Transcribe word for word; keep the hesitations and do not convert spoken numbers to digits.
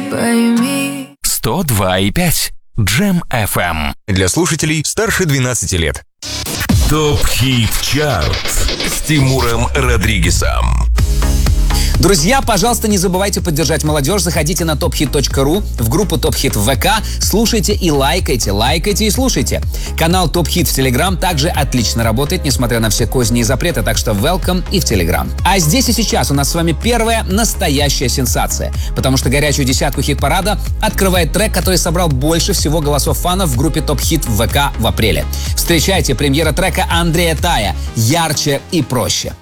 пойми. сто два и пять Джем эф эм. Для слушателей старше двенадцати лет. ТОП-хит чарт с Тимуром Родригезом. Друзья, пожалуйста, не забывайте поддержать молодежь. Заходите на топ хит точка ру, в группу ТОП-хит в ВК. Слушайте и лайкайте, лайкайте и слушайте. Канал ТОП-хит в Телеграм также отлично работает, несмотря на все козни и запреты, так что welcome и в Телеграм. А здесь и сейчас у нас с вами первая настоящая сенсация, потому что горячую десятку хит-парада открывает трек, который собрал больше всего голосов фанов в группе ТОП-хит в ВК в апреле. Встречайте, премьера трека Андрея Тая «Ярче и проще».